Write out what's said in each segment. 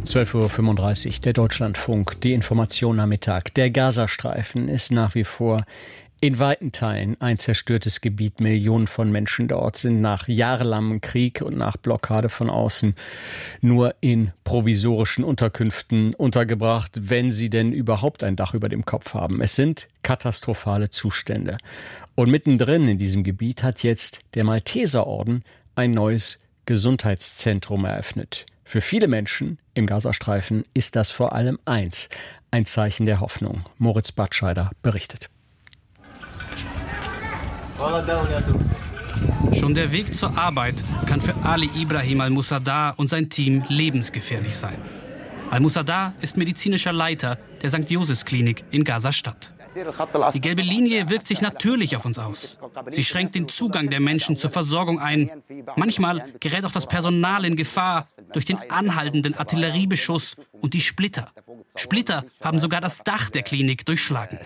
12:35 Uhr, der Deutschlandfunk, die Information am Mittag. Der Gazastreifen ist nach wie vor in weiten Teilen ein zerstörtes Gebiet. Millionen von Menschen dort sind nach jahrelangem Krieg und nach Blockade von außen nur in provisorischen Unterkünften untergebracht, wenn sie denn überhaupt ein Dach über dem Kopf haben. Es sind katastrophale Zustände. Und mittendrin in diesem Gebiet hat jetzt der Malteserorden ein neues Gesundheitszentrum eröffnet. Für viele Menschen im Gazastreifen ist das vor allem ein Zeichen der Hoffnung. Moritz Batscheider berichtet. Schon der Weg zur Arbeit kann für Ali Ibrahim al-Musaddah und sein Team lebensgefährlich sein. Al-Musaddah ist medizinischer Leiter der St. Josephs Klinik in Gaza-Stadt. Die gelbe Linie wirkt sich natürlich auf uns aus. Sie schränkt den Zugang der Menschen zur Versorgung ein. Manchmal gerät auch das Personal in Gefahr durch den anhaltenden Artilleriebeschuss und die Splitter. Splitter haben sogar das Dach der Klinik durchschlagen.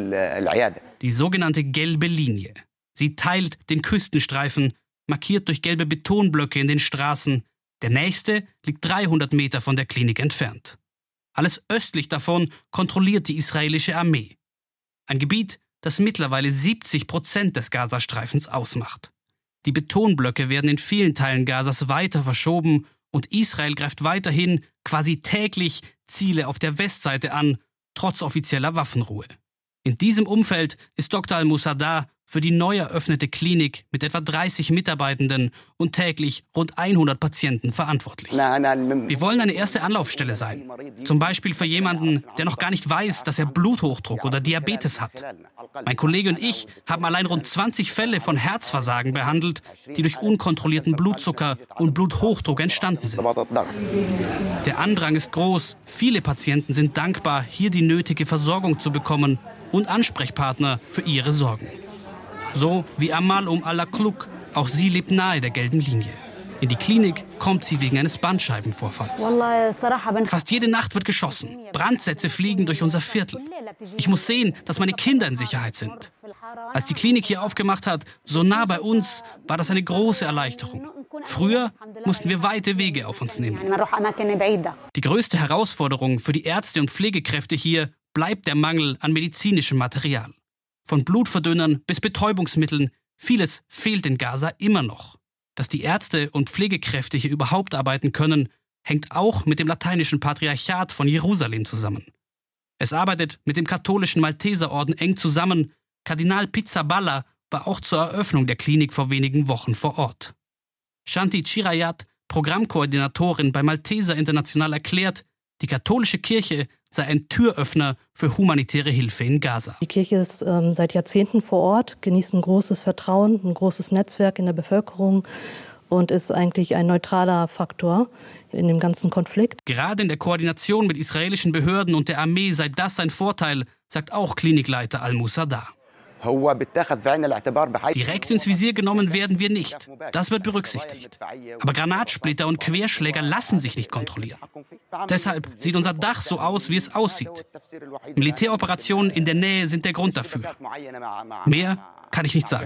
Die sogenannte gelbe Linie. Sie teilt den Küstenstreifen, markiert durch gelbe Betonblöcke in den Straßen. Der nächste liegt 300 Meter von der Klinik entfernt. Alles östlich davon kontrolliert die israelische Armee. Ein Gebiet, das mittlerweile 70% des Gazastreifens ausmacht. Die Betonblöcke werden in vielen Teilen Gazas weiter verschoben und Israel greift weiterhin quasi täglich Ziele auf der Westseite an, trotz offizieller Waffenruhe. In diesem Umfeld ist Dr. al-Musaddah für die neu eröffnete Klinik mit etwa 30 Mitarbeitenden und täglich rund 100 Patienten verantwortlich. Wir wollen eine erste Anlaufstelle sein. Zum Beispiel für jemanden, der noch gar nicht weiß, dass er Bluthochdruck oder Diabetes hat. Mein Kollege und ich haben allein rund 20 Fälle von Herzversagen behandelt, die durch unkontrollierten Blutzucker und Bluthochdruck entstanden sind. Der Andrang ist groß. Viele Patienten sind dankbar, hier die nötige Versorgung zu bekommen und Ansprechpartner für ihre Sorgen. So wie Amal al-Kluk, auch sie lebt nahe der gelben Linie. In die Klinik kommt sie wegen eines Bandscheibenvorfalls. Fast jede Nacht wird geschossen. Brandsätze fliegen durch unser Viertel. Ich muss sehen, dass meine Kinder in Sicherheit sind. Als die Klinik hier aufgemacht hat, so nah bei uns, war das eine große Erleichterung. Früher mussten wir weite Wege auf uns nehmen. Die größte Herausforderung für die Ärzte und Pflegekräfte hier bleibt der Mangel an medizinischem Material. Von Blutverdünnern bis Betäubungsmitteln, vieles fehlt in Gaza immer noch. Dass die Ärzte und Pflegekräfte hier überhaupt arbeiten können, hängt auch mit dem lateinischen Patriarchat von Jerusalem zusammen. Es arbeitet mit dem katholischen Malteserorden eng zusammen. Kardinal Pizzaballa war auch zur Eröffnung der Klinik vor wenigen Wochen vor Ort. Shanti Chirayat, Programmkoordinatorin bei Malteser International, erklärt, die katholische Kirche sei ein Türöffner für humanitäre Hilfe in Gaza. Die Kirche ist seit Jahrzehnten vor Ort, genießt ein großes Vertrauen, ein großes Netzwerk in der Bevölkerung und ist eigentlich ein neutraler Faktor in dem ganzen Konflikt. Gerade in der Koordination mit israelischen Behörden und der Armee sei das ein Vorteil, sagt auch Klinikleiter al-Musaddah. Direkt ins Visier genommen werden wir nicht. Das wird berücksichtigt. Aber Granatsplitter und Querschläger lassen sich nicht kontrollieren. Deshalb sieht unser Dach so aus, wie es aussieht. Militäroperationen in der Nähe sind der Grund dafür. Mehr kann ich nicht sagen.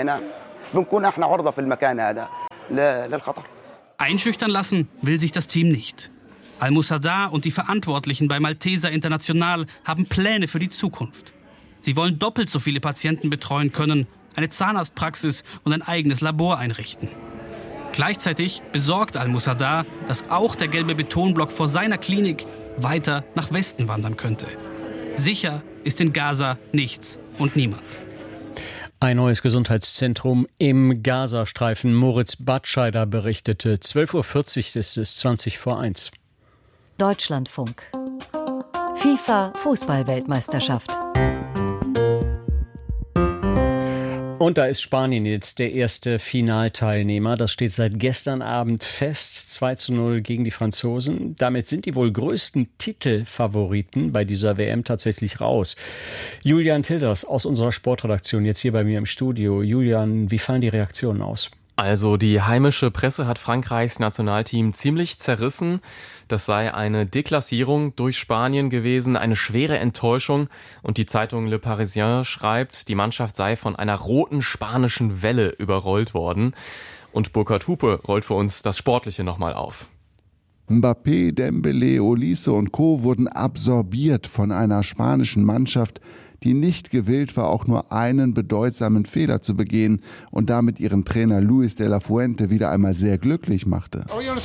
Einschüchtern lassen will sich das Team nicht. Al-Musaddah und die Verantwortlichen bei Malteser International haben Pläne für die Zukunft. Sie wollen doppelt so viele Patienten betreuen können, eine Zahnarztpraxis und ein eigenes Labor einrichten. Gleichzeitig besorgt al-Musaddah, dass auch der gelbe Betonblock vor seiner Klinik weiter nach Westen wandern könnte. Sicher ist in Gaza nichts und niemand. Ein neues Gesundheitszentrum im Gazastreifen. Moritz Batscheider berichtete. 12:40 Uhr ist es, 1:20. Deutschlandfunk. FIFA Fußball-Weltmeisterschaft. Und da ist Spanien jetzt der erste Finalteilnehmer. Das steht seit gestern Abend fest. 2:0 gegen die Franzosen. Damit sind die wohl größten Titelfavoriten bei dieser WM tatsächlich raus. Julian Tilders aus unserer Sportredaktion jetzt hier bei mir im Studio. Julian, wie fallen die Reaktionen aus? Also die heimische Presse hat Frankreichs Nationalteam ziemlich zerrissen. Das sei eine Deklassierung durch Spanien gewesen, eine schwere Enttäuschung. Und die Zeitung Le Parisien schreibt, die Mannschaft sei von einer roten spanischen Welle überrollt worden. Und Burkhard Hupe rollt für uns das Sportliche nochmal auf. Mbappé, Dembélé, Olise und Co. wurden absorbiert von einer spanischen Mannschaft, die nicht gewillt war, auch nur einen bedeutsamen Fehler zu begehen und damit ihren Trainer Luis de la Fuente wieder einmal sehr glücklich machte.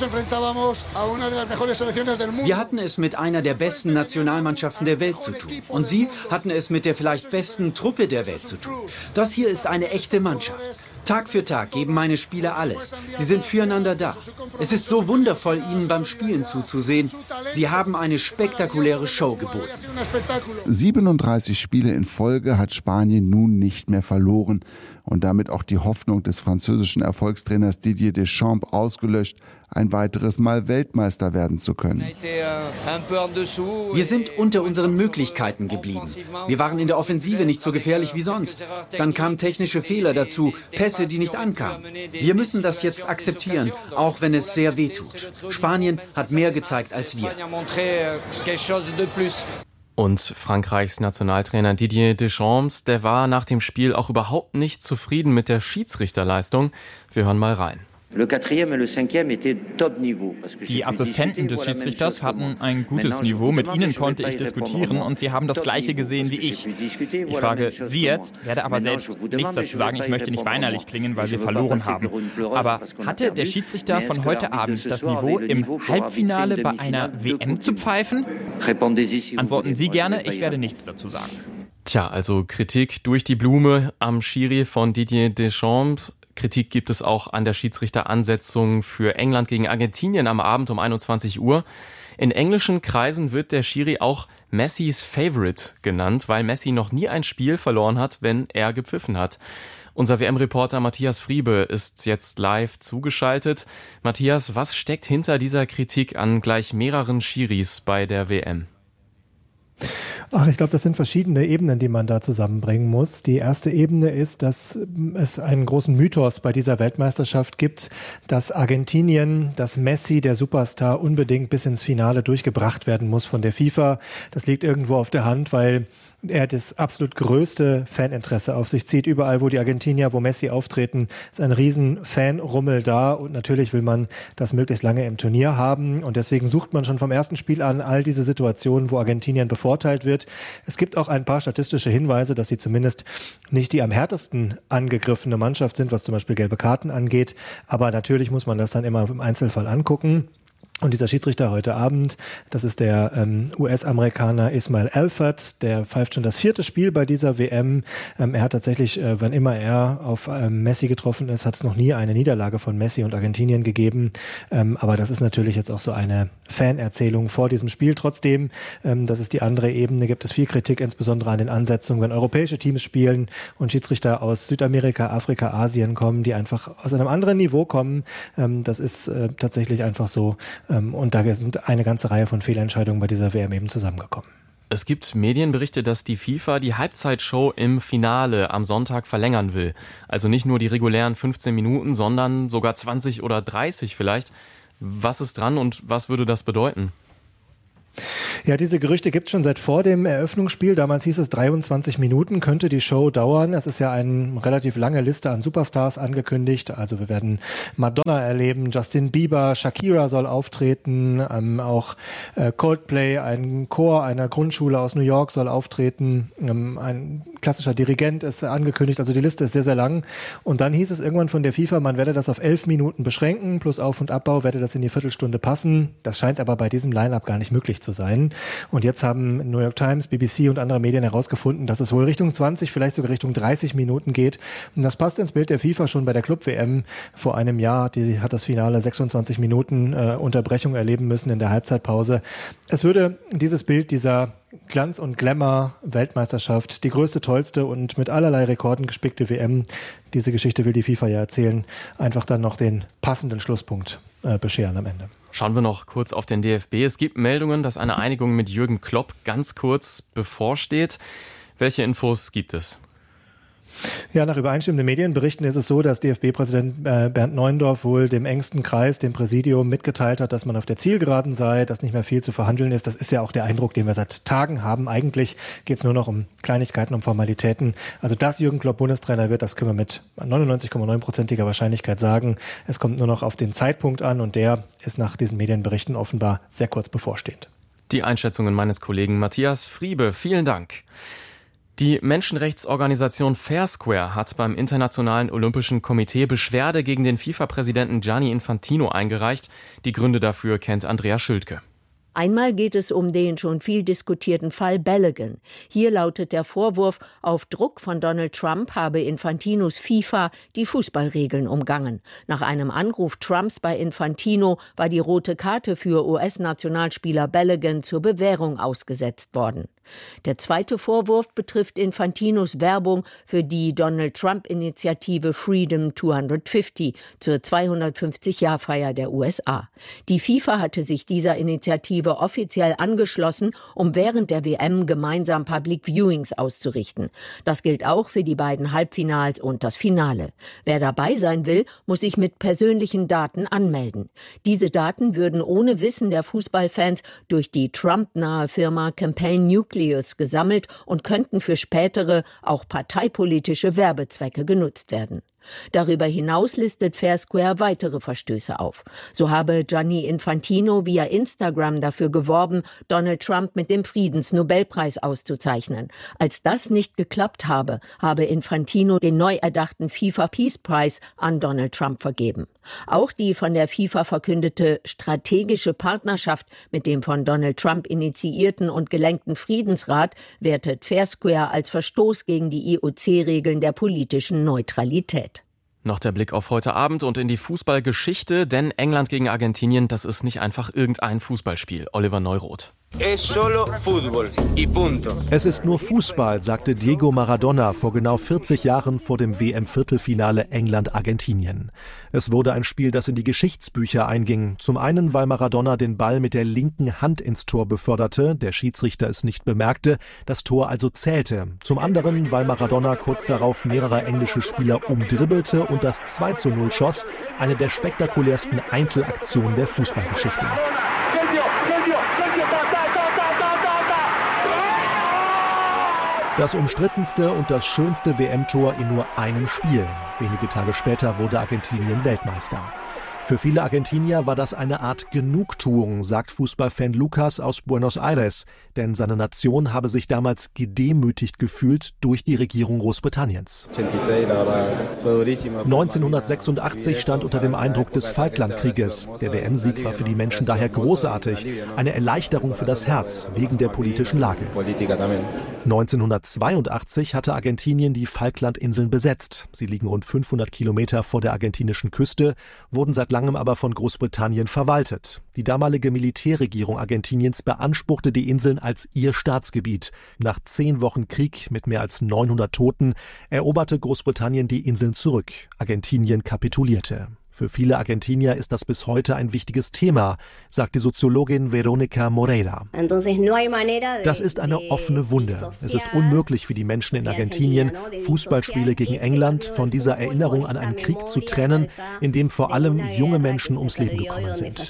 Wir hatten es mit einer der besten Nationalmannschaften der Welt zu tun. Und sie hatten es mit der vielleicht besten Truppe der Welt zu tun. Das hier ist eine echte Mannschaft. Tag für Tag geben meine Spieler alles. Sie sind füreinander da. Es ist so wundervoll, ihnen beim Spielen zuzusehen. Sie haben eine spektakuläre Show geboten. 37 Spiele in Folge hat Spanien nun nicht mehr verloren und damit auch die Hoffnung des französischen Erfolgstrainers Didier Deschamps ausgelöscht, ein weiteres Mal Weltmeister werden zu können. Wir sind unter unseren Möglichkeiten geblieben. Wir waren in der Offensive nicht so gefährlich wie sonst. Dann kamen technische Fehler dazu, Pässe, die nicht ankamen. Wir müssen das jetzt akzeptieren, auch wenn es sehr weh tut. Spanien hat mehr gezeigt als wir. Und Frankreichs Nationaltrainer Didier Deschamps, der war nach dem Spiel auch überhaupt nicht zufrieden mit der Schiedsrichterleistung. Wir hören mal rein. Die Assistenten des Schiedsrichters hatten ein gutes Niveau, mit ihnen konnte ich diskutieren und sie haben das Gleiche gesehen wie ich. Ich frage Sie jetzt, werde aber selbst nichts dazu sagen, ich möchte nicht weinerlich klingen, weil wir verloren haben. Aber hatte der Schiedsrichter von heute Abend das Niveau, im Halbfinale bei einer WM zu pfeifen? Antworten Sie gerne, ich werde nichts dazu sagen. Tja, also Kritik durch die Blume am Schiri von Didier Deschamps. Kritik gibt es auch an der Schiedsrichteransetzung für England gegen Argentinien am Abend um 21 Uhr. In englischen Kreisen wird der Schiri auch Messis Favorite genannt, weil Messi noch nie ein Spiel verloren hat, wenn er gepfiffen hat. Unser WM-Reporter Matthias Friebe ist jetzt live zugeschaltet. Matthias, was steckt hinter dieser Kritik an gleich mehreren Schiris bei der WM? Ich glaube, das sind verschiedene Ebenen, die man da zusammenbringen muss. Die erste Ebene ist, dass es einen großen Mythos bei dieser Weltmeisterschaft gibt, dass Argentinien, dass Messi, der Superstar, unbedingt bis ins Finale durchgebracht werden muss von der FIFA. Das liegt irgendwo auf der Hand, weil er das absolut größte Faninteresse auf sich zieht. Überall, wo die Argentinier, wo Messi auftreten, ist ein riesen Fanrummel da. Und natürlich will man das möglichst lange im Turnier haben. Und deswegen sucht man schon vom ersten Spiel an all diese Situationen, wo Argentinien bevorteilt wird. Es gibt auch ein paar statistische Hinweise, dass sie zumindest nicht die am härtesten angegriffene Mannschaft sind, was zum Beispiel gelbe Karten angeht. Aber natürlich muss man das dann immer im Einzelfall angucken. Und dieser Schiedsrichter heute Abend, das ist der US-Amerikaner Ismail Elfert, der pfeift schon das 4. Spiel bei dieser WM. Er hat tatsächlich, wann immer er auf Messi getroffen ist, hat es noch nie eine Niederlage von Messi und Argentinien gegeben. Aber das ist natürlich jetzt auch so eine Fanerzählung vor diesem Spiel. Trotzdem, das ist die andere Ebene, gibt es viel Kritik, insbesondere an den Ansetzungen, wenn europäische Teams spielen und Schiedsrichter aus Südamerika, Afrika, Asien kommen, die einfach aus einem anderen Niveau kommen. Das ist tatsächlich einfach so. Und da sind eine ganze Reihe von Fehlentscheidungen bei dieser WM eben zusammengekommen. Es gibt Medienberichte, dass die FIFA die Halbzeitshow im Finale am Sonntag verlängern will. Also nicht nur die regulären 15 Minuten, sondern sogar 20 oder 30 vielleicht. Was ist dran und was würde das bedeuten? Ja, diese Gerüchte gibt es schon seit vor dem Eröffnungsspiel. Damals hieß es 23 Minuten könnte die Show dauern. Es ist ja eine relativ lange Liste an Superstars angekündigt. Also wir werden Madonna erleben, Justin Bieber, Shakira soll auftreten, auch Coldplay, ein Chor einer Grundschule aus New York soll auftreten, ein klassischer Dirigent ist angekündigt. Also die Liste ist sehr, sehr lang. Und dann hieß es irgendwann von der FIFA, man werde das auf 11 Minuten beschränken, plus Auf- und Abbau werde das in die Viertelstunde passen. Das scheint aber bei diesem Line-Up gar nicht möglich zu sein. Und jetzt haben New York Times, BBC und andere Medien herausgefunden, dass es wohl Richtung 20, vielleicht sogar Richtung 30 Minuten geht. Und das passt ins Bild der FIFA schon bei der Club-WM vor einem Jahr. Die hat das Finale 26 Minuten Unterbrechung erleben müssen in der Halbzeitpause. Es würde dieses Bild dieser Glanz- und Glamour-Weltmeisterschaft, die größte, tollste und mit allerlei Rekorden gespickte WM, diese Geschichte will die FIFA ja erzählen, einfach dann noch den passenden Schlusspunkt bescheren am Ende. Schauen wir noch kurz auf den DFB. Es gibt Meldungen, dass eine Einigung mit Jürgen Klopp ganz kurz bevorsteht. Welche Infos gibt es? Ja, nach übereinstimmenden Medienberichten ist es so, dass DFB-Präsident Bernd Neuendorf wohl dem engsten Kreis, dem Präsidium, mitgeteilt hat, dass man auf der Zielgeraden sei, dass nicht mehr viel zu verhandeln ist. Das ist ja auch der Eindruck, den wir seit Tagen haben. Eigentlich geht es nur noch um Kleinigkeiten, um Formalitäten. Also, dass Jürgen Klopp Bundestrainer wird, das können wir mit 99,9%iger Wahrscheinlichkeit sagen. Es kommt nur noch auf den Zeitpunkt an und der ist nach diesen Medienberichten offenbar sehr kurz bevorstehend. Die Einschätzungen meines Kollegen Matthias Friebe. Vielen Dank. Die Menschenrechtsorganisation Fair Square hat beim Internationalen Olympischen Komitee Beschwerde gegen den FIFA-Präsidenten Gianni Infantino eingereicht. Die Gründe dafür kennt Andrea Schildke. Einmal geht es um den schon viel diskutierten Fall Balogun. Hier lautet der Vorwurf, auf Druck von Donald Trump habe Infantinos FIFA die Fußballregeln umgangen. Nach einem Anruf Trumps bei Infantino war die rote Karte für US-Nationalspieler Balogun zur Bewährung ausgesetzt worden. Der zweite Vorwurf betrifft Infantinos Werbung für die Donald-Trump-Initiative Freedom 250 zur 250-Jahr-Feier der USA. Die FIFA hatte sich dieser Initiative offiziell angeschlossen, um während der WM gemeinsam Public Viewings auszurichten. Das gilt auch für die beiden Halbfinals und das Finale. Wer dabei sein will, muss sich mit persönlichen Daten anmelden. Diese Daten würden ohne Wissen der Fußballfans durch die Trump-nahe Firma Campaign Nucleus gesammelt und könnten für spätere, auch parteipolitische Werbezwecke genutzt werden. Darüber hinaus listet Fair Square weitere Verstöße auf. So habe Gianni Infantino via Instagram dafür geworben, Donald Trump mit dem Friedensnobelpreis auszuzeichnen. Als das nicht geklappt habe, habe Infantino den neu erdachten FIFA Peace Prize an Donald Trump vergeben. Auch die von der FIFA verkündete strategische Partnerschaft mit dem von Donald Trump initiierten und gelenkten Friedensrat wertet Fair Square als Verstoß gegen die IOC-Regeln der politischen Neutralität. Noch der Blick auf heute Abend und in die Fußballgeschichte, denn England gegen Argentinien, das ist nicht einfach irgendein Fußballspiel. Oliver Neuroth. Es ist nur Fußball, sagte Diego Maradona vor genau 40 Jahren vor dem WM-Viertelfinale England-Argentinien. Es wurde ein Spiel, das in die Geschichtsbücher einging. Zum einen, weil Maradona den Ball mit der linken Hand ins Tor beförderte, der Schiedsrichter es nicht bemerkte, das Tor also zählte. Zum anderen, weil Maradona kurz darauf mehrere englische Spieler umdribbelte und das 2:0 schoss, eine der spektakulärsten Einzelaktionen der Fußballgeschichte. Das umstrittenste und das schönste WM-Tor in nur einem Spiel. Wenige Tage später wurde Argentinien Weltmeister. Für viele Argentinier war das eine Art Genugtuung, sagt Fußballfan Lucas aus Buenos Aires, denn seine Nation habe sich damals gedemütigt gefühlt durch die Regierung Großbritanniens. 1986 stand unter dem Eindruck des Falklandkrieges. Der WM-Sieg war für die Menschen daher großartig, eine Erleichterung für das Herz wegen der politischen Lage. 1982 hatte Argentinien die Falklandinseln besetzt. Sie liegen rund 500 Kilometer vor der argentinischen Küste, wurden seit langem aber von Großbritannien verwaltet. Die damalige Militärregierung Argentiniens beanspruchte die Inseln als ihr Staatsgebiet. Nach 10 Wochen Krieg mit mehr als 900 Toten eroberte Großbritannien die Inseln zurück. Argentinien kapitulierte. Für viele Argentinier ist das bis heute ein wichtiges Thema, sagt die Soziologin Veronica Moreira. Das ist eine offene Wunde. Es ist unmöglich für die Menschen in Argentinien, Fußballspiele gegen England von dieser Erinnerung an einen Krieg zu trennen, in dem vor allem junge Menschen ums Leben gekommen sind.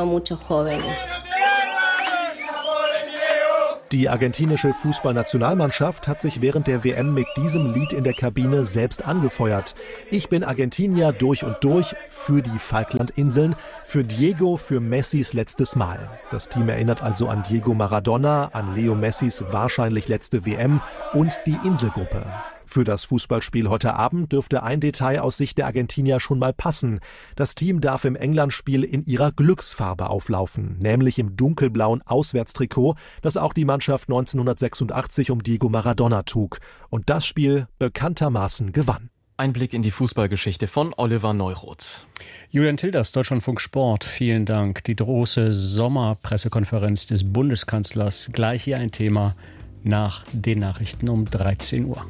Die argentinische Fußballnationalmannschaft hat sich während der WM mit diesem Lied in der Kabine selbst angefeuert. Ich bin Argentinier durch und durch, für die Falklandinseln, für Diego, für Messis letztes Mal. Das Team erinnert also an Diego Maradona, an Leo Messis wahrscheinlich letzte WM und die Inselgruppe. Für das Fußballspiel heute Abend dürfte ein Detail aus Sicht der Argentinier schon mal passen. Das Team darf im England-Spiel in ihrer Glücksfarbe auflaufen, nämlich im dunkelblauen Auswärtstrikot, das auch die Mannschaft 1986 um Diego Maradona trug und das Spiel bekanntermaßen gewann. Ein Blick in die Fußballgeschichte von Oliver Neuroth. Julian Tilders, Deutschlandfunk Sport, vielen Dank. Die große Sommerpressekonferenz des Bundeskanzlers, gleich hier ein Thema nach den Nachrichten um 13 Uhr.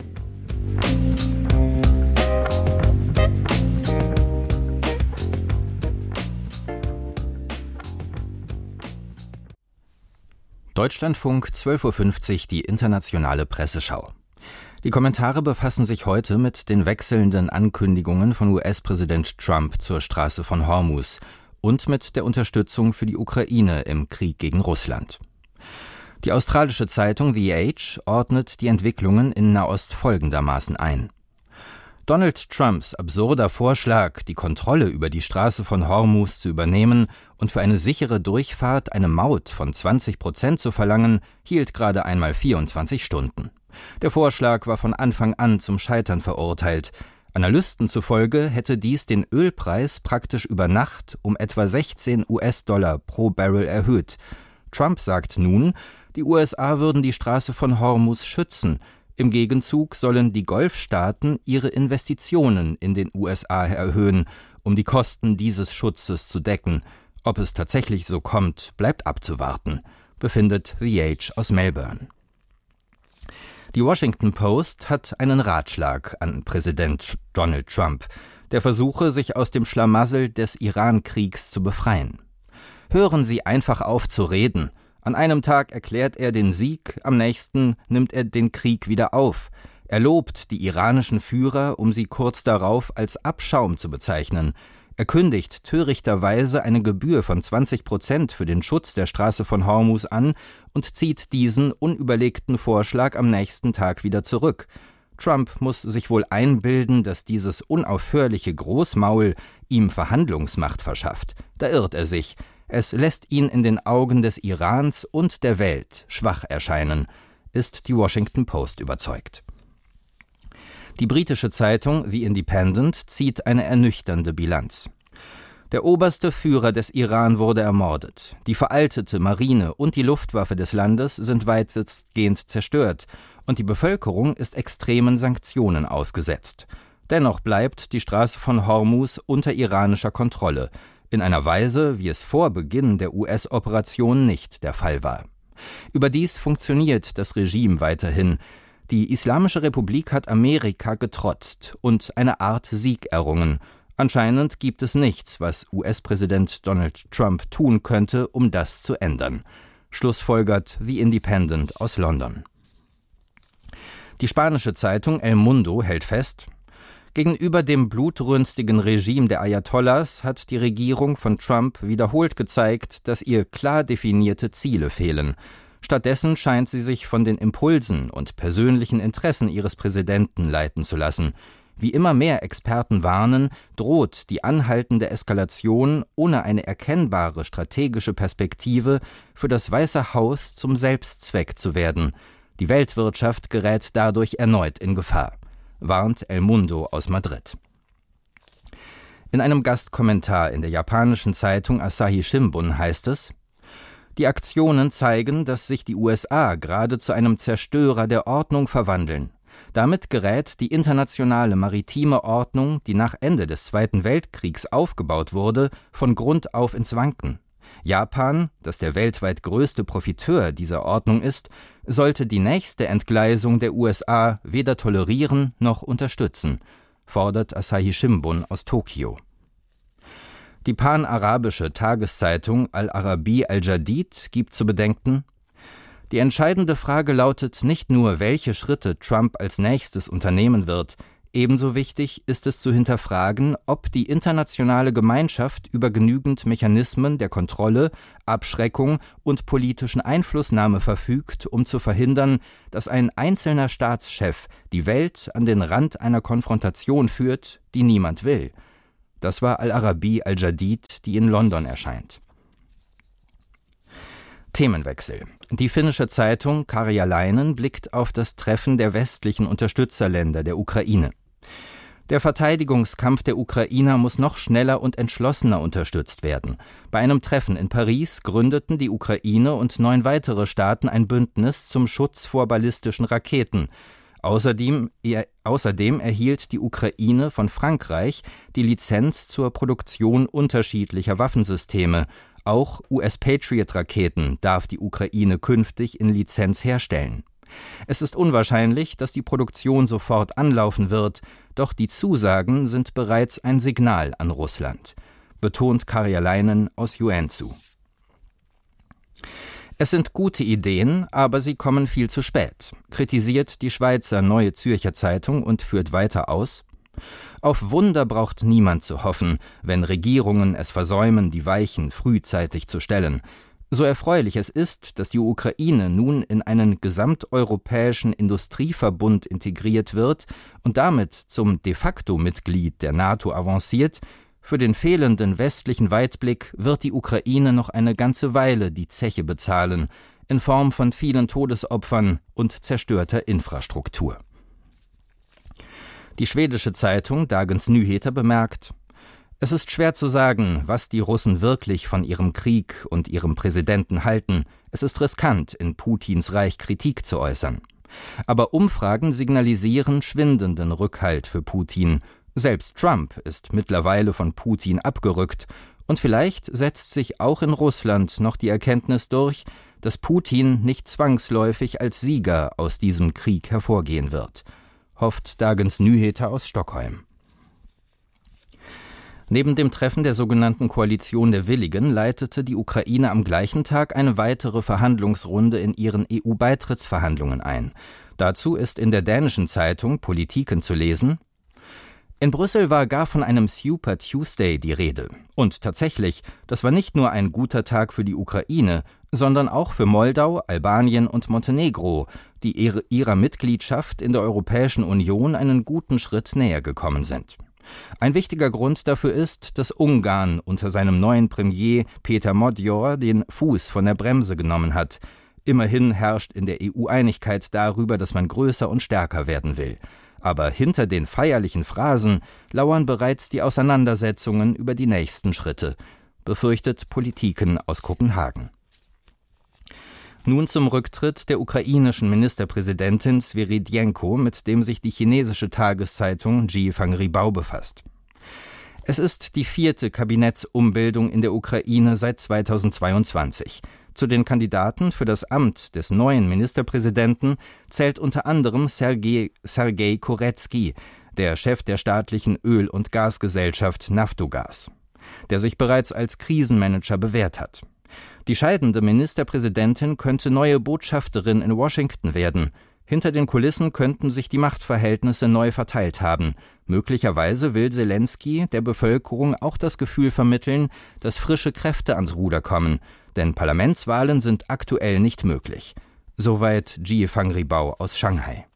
Deutschlandfunk 12:50 Uhr, die internationale Presseschau. Die Kommentare befassen sich heute mit den wechselnden Ankündigungen von US-Präsident Trump zur Straße von Hormuz und mit der Unterstützung für die Ukraine im Krieg gegen Russland. Die australische Zeitung The Age ordnet die Entwicklungen in Nahost folgendermaßen ein. Donald Trumps absurder Vorschlag, die Kontrolle über die Straße von Hormuz zu übernehmen und für eine sichere Durchfahrt eine Maut von 20% zu verlangen, hielt gerade einmal 24 Stunden. Der Vorschlag war von Anfang an zum Scheitern verurteilt. Analysten zufolge hätte dies den Ölpreis praktisch über Nacht um etwa 16 US-Dollar pro Barrel erhöht. Trump sagt nun, die USA würden die Straße von Hormuz schützen. Im Gegenzug sollen die Golfstaaten ihre Investitionen in den USA erhöhen, um die Kosten dieses Schutzes zu decken. Ob es tatsächlich so kommt, bleibt abzuwarten, befindet The Age aus Melbourne. Die Washington Post hat einen Ratschlag an Präsident Donald Trump, der versuche, sich aus dem Schlamassel des Iran-Kriegs zu befreien. Hören Sie einfach auf zu reden. An einem Tag erklärt er den Sieg, am nächsten nimmt er den Krieg wieder auf. Er lobt die iranischen Führer, um sie kurz darauf als Abschaum zu bezeichnen. Er kündigt törichterweise eine Gebühr von 20% für den Schutz der Straße von Hormuz an und zieht diesen unüberlegten Vorschlag am nächsten Tag wieder zurück. Trump muss sich wohl einbilden, dass dieses unaufhörliche Großmaul ihm Verhandlungsmacht verschafft. Da irrt er sich. Es lässt ihn in den Augen des Irans und der Welt schwach erscheinen, ist die Washington Post überzeugt. Die britische Zeitung The Independent zieht eine ernüchternde Bilanz. Der oberste Führer des Iran wurde ermordet. Die veraltete Marine und die Luftwaffe des Landes sind weitestgehend zerstört und die Bevölkerung ist extremen Sanktionen ausgesetzt. Dennoch bleibt die Straße von Hormuz unter iranischer Kontrolle, in einer Weise, wie es vor Beginn der US-Operation nicht der Fall war. Überdies funktioniert das Regime weiterhin. Die Islamische Republik hat Amerika getrotzt und eine Art Sieg errungen. Anscheinend gibt es nichts, was US-Präsident Donald Trump tun könnte, um das zu ändern. Schlussfolgert The Independent aus London. Die spanische Zeitung El Mundo hält fest: Gegenüber dem blutrünstigen Regime der Ayatollahs hat die Regierung von Trump wiederholt gezeigt, dass ihr klar definierte Ziele fehlen. Stattdessen scheint sie sich von den Impulsen und persönlichen Interessen ihres Präsidenten leiten zu lassen. Wie immer mehr Experten warnen, droht die anhaltende Eskalation ohne eine erkennbare strategische Perspektive für das Weiße Haus zum Selbstzweck zu werden. Die Weltwirtschaft gerät dadurch erneut in Gefahr, warnt El Mundo aus Madrid. In einem Gastkommentar in der japanischen Zeitung Asahi Shimbun heißt es: Die Aktionen zeigen, dass sich die USA gerade zu einem Zerstörer der Ordnung verwandeln. Damit gerät die internationale maritime Ordnung, die nach Ende des Zweiten Weltkriegs aufgebaut wurde, von Grund auf ins Wanken. Japan, das der weltweit größte Profiteur dieser Ordnung ist, sollte die nächste Entgleisung der USA weder tolerieren noch unterstützen, fordert Asahi Shimbun aus Tokio. Die pan-arabische Tageszeitung Al-Arabi Al-Jadid gibt zu bedenken: Die entscheidende Frage lautet nicht nur, welche Schritte Trump als nächstes unternehmen wird. Ebenso wichtig ist es zu hinterfragen, ob die internationale Gemeinschaft über genügend Mechanismen der Kontrolle, Abschreckung und politischen Einflussnahme verfügt, um zu verhindern, dass ein einzelner Staatschef die Welt an den Rand einer Konfrontation führt, die niemand will. Das war Al-Arabi Al-Jadid, die in London erscheint. Themenwechsel. Die finnische Zeitung Karjalainen blickt auf das Treffen der westlichen Unterstützerländer der Ukraine. Der Verteidigungskampf der Ukrainer muss noch schneller und entschlossener unterstützt werden. Bei einem Treffen in Paris gründeten die Ukraine und 9 weitere Staaten ein Bündnis zum Schutz vor ballistischen Raketen. Außerdem erhielt die Ukraine von Frankreich die Lizenz zur Produktion unterschiedlicher Waffensysteme. Auch US-Patriot-Raketen darf die Ukraine künftig in Lizenz herstellen. Es ist unwahrscheinlich, dass die Produktion sofort anlaufen wird, doch die Zusagen sind bereits ein Signal an Russland, betont Karjalainen aus Joensuu. Es sind gute Ideen, aber sie kommen viel zu spät, kritisiert die Schweizer Neue Zürcher Zeitung und führt weiter aus: Auf Wunder braucht niemand zu hoffen, wenn Regierungen es versäumen, die Weichen frühzeitig zu stellen. So erfreulich es ist, dass die Ukraine nun in einen gesamteuropäischen Industrieverbund integriert wird und damit zum de facto Mitglied der NATO avanciert, für den fehlenden westlichen Weitblick wird die Ukraine noch eine ganze Weile die Zeche bezahlen, in Form von vielen Todesopfern und zerstörter Infrastruktur. Die schwedische Zeitung Dagens Nyheter bemerkt: Es ist schwer zu sagen, was die Russen wirklich von ihrem Krieg und ihrem Präsidenten halten. Es ist riskant, in Putins Reich Kritik zu äußern. Aber Umfragen signalisieren schwindenden Rückhalt für Putin. Selbst Trump ist mittlerweile von Putin abgerückt. Und vielleicht setzt sich auch in Russland noch die Erkenntnis durch, dass Putin nicht zwangsläufig als Sieger aus diesem Krieg hervorgehen wird, hofft Dagens Nyheter aus Stockholm. Neben dem Treffen der sogenannten Koalition der Willigen leitete die Ukraine am gleichen Tag eine weitere Verhandlungsrunde in ihren EU-Beitrittsverhandlungen ein. Dazu ist in der dänischen Zeitung Politiken zu lesen: In Brüssel war gar von einem Super Tuesday die Rede. Und tatsächlich, das war nicht nur ein guter Tag für die Ukraine, sondern auch für Moldau, Albanien und Montenegro, die ihrer Mitgliedschaft in der Europäischen Union einen guten Schritt näher gekommen sind. Ein wichtiger Grund dafür ist, dass Ungarn unter seinem neuen Premier Peter Modjor den Fuß von der Bremse genommen hat. Immerhin herrscht in der EU Einigkeit darüber, dass man größer und stärker werden will. Aber hinter den feierlichen Phrasen lauern bereits die Auseinandersetzungen über die nächsten Schritte, befürchtet Politiken aus Kopenhagen. Nun zum Rücktritt der ukrainischen Ministerpräsidentin Sviridenko, mit dem sich die chinesische Tageszeitung Jiefang Ribao befasst. Es ist die 4. Kabinettsumbildung in der Ukraine seit 2022. Zu den Kandidaten für das Amt des neuen Ministerpräsidenten zählt unter anderem Sergei Koretski, der Chef der staatlichen Öl- und Gasgesellschaft Naftogaz, der sich bereits als Krisenmanager bewährt hat. Die scheidende Ministerpräsidentin könnte neue Botschafterin in Washington werden. Hinter den Kulissen könnten sich die Machtverhältnisse neu verteilt haben. Möglicherweise will Selensky der Bevölkerung auch das Gefühl vermitteln, dass frische Kräfte ans Ruder kommen. Denn Parlamentswahlen sind aktuell nicht möglich. Soweit Jiefang Ribao aus Shanghai.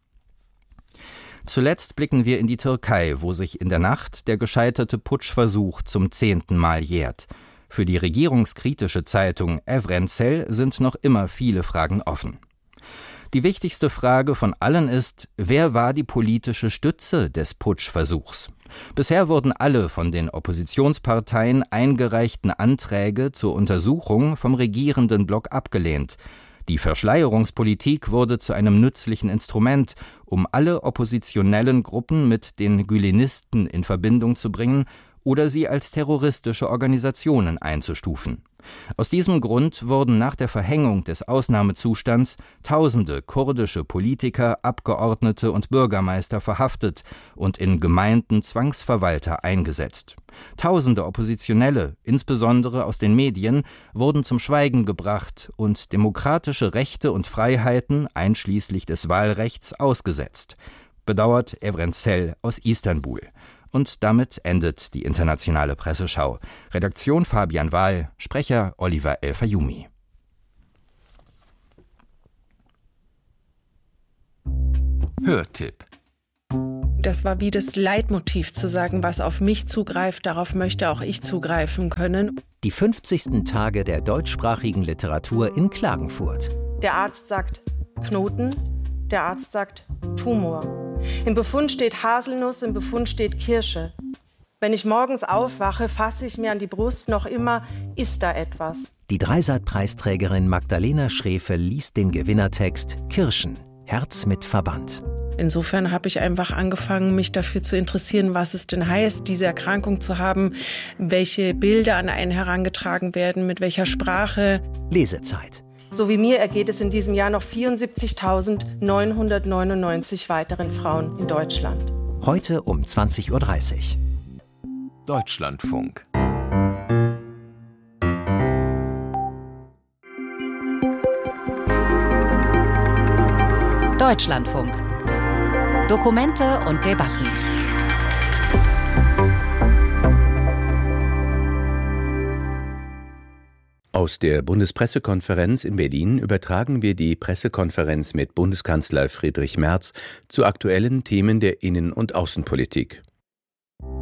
Zuletzt blicken wir in die Türkei, wo sich in der Nacht der gescheiterte Putschversuch zum 10. Mal jährt. Für die regierungskritische Zeitung Evrensel sind noch immer viele Fragen offen. Die wichtigste Frage von allen ist: Wer war die politische Stütze des Putschversuchs? Bisher wurden alle von den Oppositionsparteien eingereichten Anträge zur Untersuchung vom regierenden Block abgelehnt. Die Verschleierungspolitik wurde zu einem nützlichen Instrument, um alle oppositionellen Gruppen mit den Gülenisten in Verbindung zu bringen oder sie als terroristische Organisationen einzustufen. Aus diesem Grund wurden nach der Verhängung des Ausnahmezustands Tausende kurdische Politiker, Abgeordnete und Bürgermeister verhaftet und in Gemeinden Zwangsverwalter eingesetzt. Tausende Oppositionelle, insbesondere aus den Medien, wurden zum Schweigen gebracht und demokratische Rechte und Freiheiten, einschließlich des Wahlrechts, ausgesetzt, bedauert Evrensel aus Istanbul. Und damit endet die internationale Presseschau. Redaktion Fabian Wahl, Sprecher Oliver El-Fayumi. Hörtipp. Das war wie das Leitmotiv zu sagen, was auf mich zugreift, darauf möchte auch ich zugreifen können. Die 50. Tage der deutschsprachigen Literatur in Klagenfurt. Der Arzt sagt Knoten, der Arzt sagt Tumor. Im Befund steht Haselnuss, im Befund steht Kirsche. Wenn ich morgens aufwache, fasse ich mir an die Brust, noch immer ist da etwas. Die Dreisat-Preisträgerin Magdalena Schrefe liest den Gewinnertext Kirschen, Herz mit Verband. Insofern habe ich einfach angefangen, mich dafür zu interessieren, was es denn heißt, diese Erkrankung zu haben, welche Bilder an einen herangetragen werden, mit welcher Sprache. Lesezeit. So wie mir ergeht es in diesem Jahr noch 74.999 weiteren Frauen in Deutschland. Heute um 20:30 Uhr. Deutschlandfunk. Deutschlandfunk. Dokumente und Debatten. Aus der Bundespressekonferenz in Berlin übertragen wir die Pressekonferenz mit Bundeskanzler Friedrich Merz zu aktuellen Themen der Innen- und Außenpolitik.